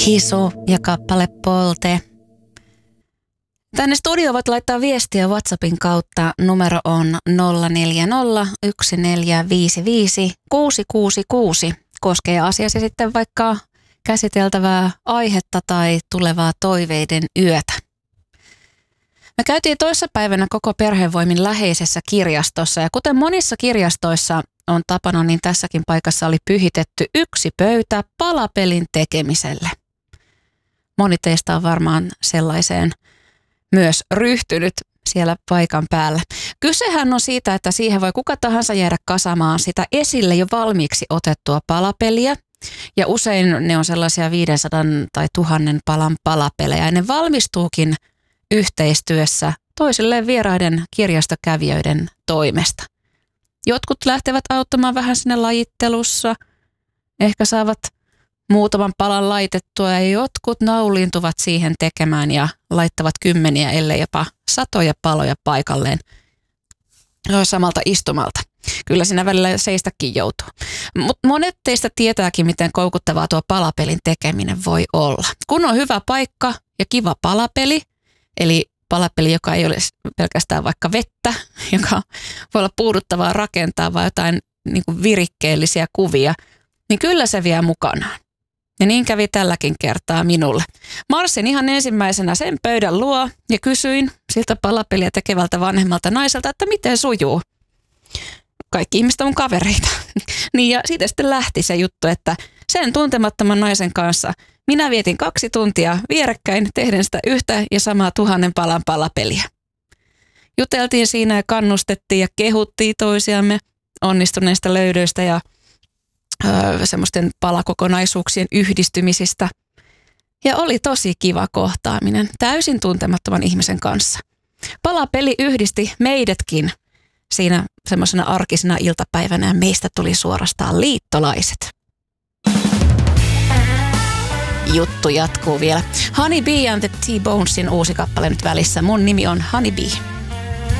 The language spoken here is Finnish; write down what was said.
Hisu ja kappale Polte. Tänne studioon voit laittaa viestiä WhatsAppin kautta. Numero on 0401455666. Koskee asiasi sitten vaikka käsiteltävää aihetta tai tulevaa toiveiden yötä. Me käytiin toissapäivänä koko perhevoimin läheisessä kirjastossa ja kuten monissa kirjastoissa on tapana, niin tässäkin paikassa oli pyhitetty yksi pöytä palapelin tekemiselle. Moni teistä on varmaan sellaiseen myös ryhtynyt siellä paikan päällä. Kysehän on siitä, että siihen voi kuka tahansa jäädä kasamaan sitä esille jo valmiiksi otettua palapeliä. Ja usein ne on sellaisia 500 tai 1000 palan palapelejä. Ja ne valmistuukin yhteistyössä toisilleen vieraiden kirjastokävijöiden toimesta. Jotkut lähtevät auttamaan vähän sinne lajittelussa, ehkä saavat muutaman palan laitettua ja jotkut nauliintuvat siihen tekemään ja laittavat kymmeniä, ellei jopa satoja paloja paikalleen samalta istumalta. Kyllä siinä välillä seistäkin joutuu. Mutta monet teistä tietääkin, miten koukuttavaa tuo palapelin tekeminen voi olla. Kun on hyvä paikka ja kiva palapeli, eli palapeli, joka ei ole pelkästään vaikka vettä, joka voi olla puuduttavaa rakentaa, vai jotain niin kuin virikkeellisiä kuvia, niin kyllä se vie mukanaan. Ja niin kävi tälläkin kertaa minulle. Marssin ihan ensimmäisenä sen pöydän luo ja kysyin siltä palapeliä tekevältä vanhemmalta naiselta, että miten sujuu. Kaikki ihmiset on mun kavereita. Niin ja siitä sitten lähti se juttu, että sen tuntemattoman naisen kanssa minä vietin 2 tuntia vierekkäin tehden sitä yhtä ja samaa 1000 palan palapeliä. Juteltiin siinä ja kannustettiin ja kehuttiin toisiamme onnistuneista löydöistä ja semmoisten palakokonaisuuksien yhdistymisistä. Ja oli tosi kiva kohtaaminen täysin tuntemattoman ihmisen kanssa. Palapeli yhdisti meidätkin siinä semmoisena arkisena iltapäivänä ja meistä tuli suorastaan liittolaiset. Juttu jatkuu vielä. Honey Bee and the T-Bonesin uusi kappale nyt välissä. Mun nimi on Honey Bee.